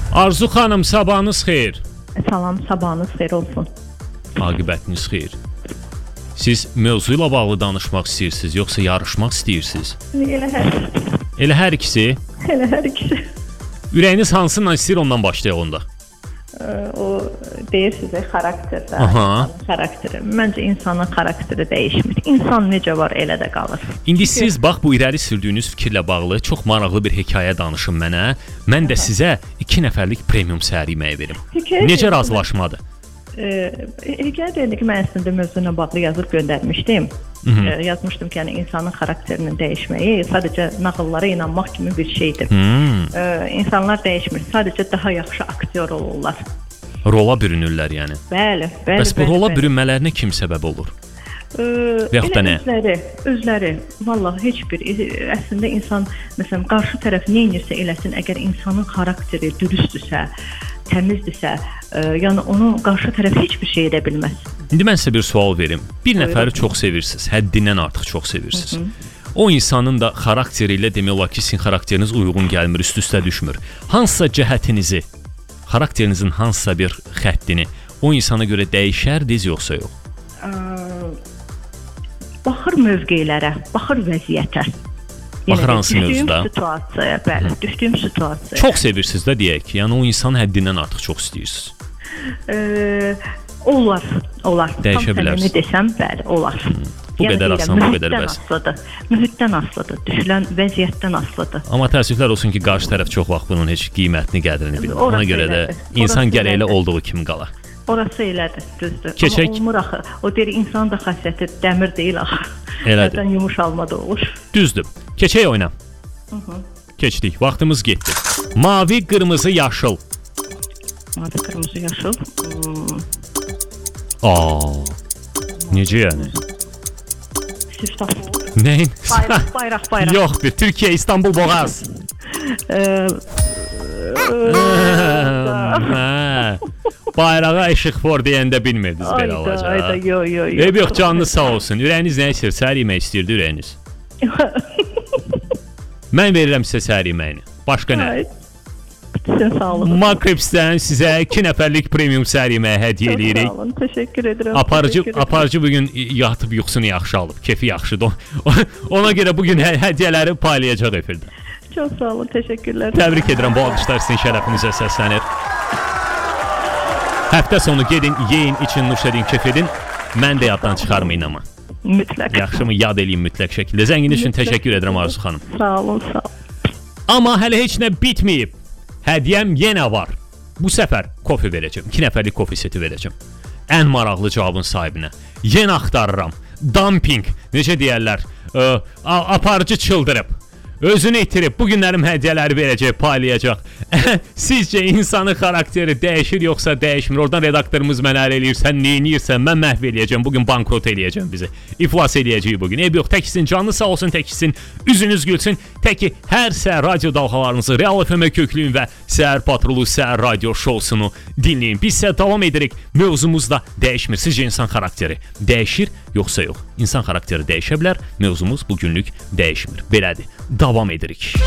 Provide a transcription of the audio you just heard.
Arzu xanım, sabahınız xeyir. Salam, sabahınız xeyir olsun. Aqibətiniz xeyir. Siz mövzu ilə bağlı danışmaq istəyirsiniz, yoxsa yarışmaq istəyirsiniz? Elə hər ikisi? Elə hər ikisi. Ürəyiniz hansından istəyir, ondan başlayaq onda. O deyirsiniz, xarakterdə. Xarakteri. Məncə insanın xarakteri dəyişmir. İnsan necə var, elə də qalır. İndi siz bax bu irəli sürdüyünüz fikirlə bağlı çox maraqlı bir hekayə danışın mənə. Mən də sizə 2 nəfərlik premium səhər yeməyi verim. Necə razılaşmadır? Hekayə deyildi ki, mən əslində mövzuna bağlı yazıb göndərmişdim. Yazmışdım ki, yəni insanın xarakterinin dəyişməyi sadəcə nağıllara inanmaq kimi bir şeydir. İnsanlar dəyişmir, sadəcə daha yaxşı aktyor olurlar. Rola bürünürlər yəni. Bəli. Bəs bu rola bürünmələrinə kim səbəb olur? Və yaxud da nə? Özləri. Vallahi heç bir əslində insan məsələn qarşı tərəf nə edirsə eləsin, əgər insanın xarakteri dürüstdürsə, təmizdirsə, yəni onun qarşı tərəf heç bir şey edə bilməz. İndi mən sizə bir sual verim. Bir nəfəri çox sevirsiniz, həddindən artıq çox sevirsiniz. O insanın da xarakteri ilə demək olar ki, sizin xarakteriniz uyğun gəlmir, üst-üstə düşmür. Hansısa cəhətinizi, xarakterinizin hansısa bir xəttini o insana görə dəyişərdiniz yoxsa yox? Baxır mövqelərə, baxır vəziyyətə. Baxır hansı mövzuda? Düşdüyüm situasiyaya. Çox sevirsiniz də deyək ki, yəni o insanı həddindən artıq çox istəyirsiniz. Olar. Dəyişə bilərsiniz. Desəm, bəli, olar. Bu qədər asan, bu qədər bəs. Mühitdən asılıdır, düşülən vəziyyətdən asılıdır. Amma təəssüflər olsun ki, qarşı tərəf çox vaxt bunun heç qiymətini, qədrini bilmir. Ona görə də insan gərəklə olduğu kimi qala. Orası elədir, düzdür. Keçək. Amma olmur axı. O deyir, insanın da xasiyyəti dəmir deyil axı. Elədir. Nədən yumuşalma da olur. Düzdür. Keçək oyuna. Keçdik, vaxtımız getdi. Mavi, qırmızı, yaşıl. Mavi, qırmızı, yaşıl. Necə yəni? Siftafur. Nəyin? Bayraq. Yoxdur, Türkiyə, İstanbul, Boğaz. Bayrağa işıq for deyəndə bilmirdiniz belə olacaq. Yox, canlı sağ olsun. Ürəyiniz nə istəyir? Səhər yemək istəyirdi ürəyiniz. Mən verirəm sizə səhər yeməyini. Başqa nə? Makrepsdən sizə 2 nəfərlik premium səhər yeməyi hədiyyə edirik. Sağ olun, təşəkkür edirəm. Aparıcı bugün yatıb yuxusunu yaxşı alıb, kefi yaxşıdır. Ona görə bugün hədiyyələri paylayacaq efirdə. Çox sağ olun, təşəkkürlər. Təbrik edirəm, bu alqışlar sizin şərəfinizə səslənir. Həftə sonu gedin, yeyin, için, nuş edin, kef edin. Mən də yaddan çıxarmayın amma. Mütləq. Yaxşımı yad edin mütləq şəkildə. Zənginiz üçün təşəkkür edirəm Arzu xanım. Sağ olun, sağ olun. Amma hələ heç nə bitməyib. Hədiyyəm yenə var. Bu səfər kofe verəcəm. 2 nəfərlik kofe seti verəcəm. Ən maraqlı cavabın sahibinə. Yenə axtarıram. Dumping, necə deyərlər? Aparıcı çıldırıb. Özünü itirib, bu günlərim hədiyyələri verəcək, paylayacaq. Sizcə insanın xarakteri dəyişir yoxsa dəyişmir? Oradan redaktorumuz mənə əl eləyirsən, neyinirsən, mən məhv eləyəcəm, bugün bankrot eləyəcəm bizi. İflas eləyəcəyik bugün. Yox, təksin, canlı sağ olsun, təksin, üzünüz gülsün. Təki hər səhər radio dalğalarınızı Real FM-ə köklüyün və Səhər Patrolu, Səhər Radio şousunu dinləyin. Biz isə davam edirik, mövzumuz da dəyişmir. Sizcə insan xarakteri dəyişir yoxsa yox? İnsan xarakteri dəyişə bilər, mövzumuz bugünlük dəyişmir. Belədir. Davam edirik.